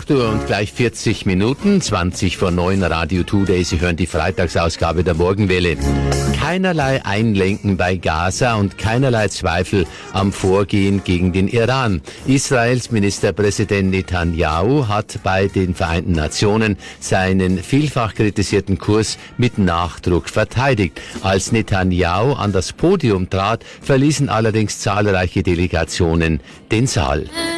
8 Uhr und gleich 40 Minuten, 20 vor 9, Radio Today. Sie hören die Freitagsausgabe der Morgenwelle. Keinerlei Einlenken bei Gaza und keinerlei Zweifel am Vorgehen gegen den Iran. Israels Ministerpräsident Netanyahu hat bei den Vereinten Nationen seinen vielfach kritisierten Kurs mit Nachdruck verteidigt. Als Netanyahu an das Podium trat, verließen allerdings zahlreiche Delegationen den Saal.